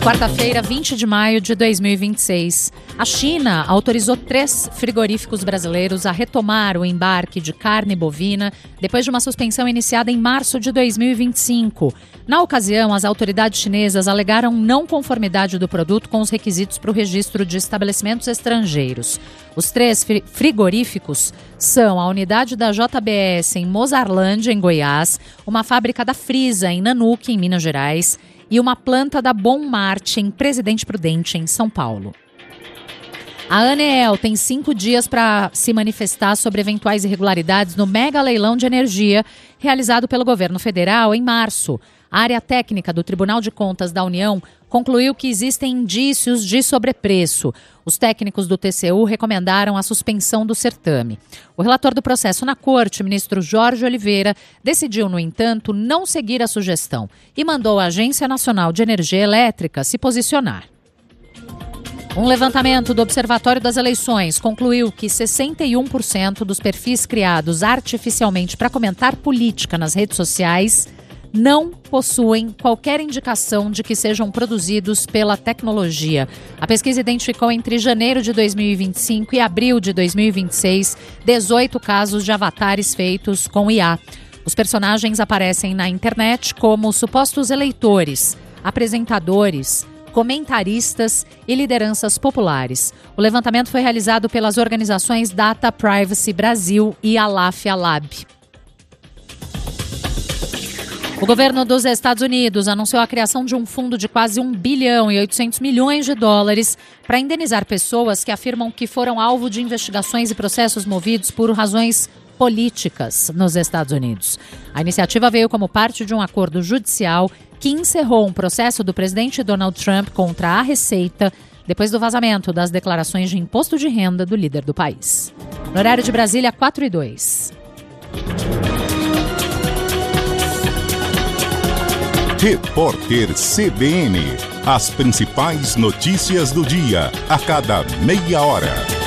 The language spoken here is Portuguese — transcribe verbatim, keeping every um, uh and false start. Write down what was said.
Quarta-feira, vinte de maio de dois mil e vinte e seis. A China autorizou três frigoríficos brasileiros a retomar o embarque de carne bovina depois de uma suspensão iniciada em março de dois mil e vinte e cinco. Na ocasião, as autoridades chinesas alegaram não conformidade do produto com os requisitos para o registro de estabelecimentos estrangeiros. Os três frigoríficos são a unidade da J B S em Mozarlândia, em Goiás, uma fábrica da Frisa em Nanuque, em Minas Gerais, e uma planta da Bom Marte em Presidente Prudente, em São Paulo. A Aneel tem cinco dias para se manifestar sobre eventuais irregularidades no mega leilão de energia realizado pelo governo federal em março. A área técnica do Tribunal de Contas da União concluiu que existem indícios de sobrepreço. Os técnicos do T C U recomendaram a suspensão do certame. O relator do processo na corte, ministro Jorge Oliveira, decidiu, no entanto, não seguir a sugestão e mandou a Agência Nacional de Energia Elétrica se posicionar. Um levantamento do Observatório das Eleições concluiu que sessenta e um por cento dos perfis criados artificialmente para comentar política nas redes sociais não possuem qualquer indicação de que sejam produzidos pela tecnologia. A pesquisa identificou entre janeiro de dois mil e vinte e cinco e abril de dois mil e vinte e seis dezoito casos de avatares feitos com I A. Os personagens aparecem na internet como supostos eleitores, apresentadores, comentaristas e lideranças populares. O levantamento foi realizado pelas organizações Data Privacy Brasil e Alafia Lab. O governo dos Estados Unidos anunciou a criação de um fundo de quase um bilhão e oitocentos milhões de dólares para indenizar pessoas que afirmam que foram alvo de investigações e processos movidos por razões políticas nos Estados Unidos. A iniciativa veio como parte de um acordo judicial que encerrou um processo do presidente Donald Trump contra a Receita depois do vazamento das declarações de imposto de renda do líder do país. No horário de Brasília, quatro e dois. Repórter C B N. As principais notícias do dia, a cada meia hora.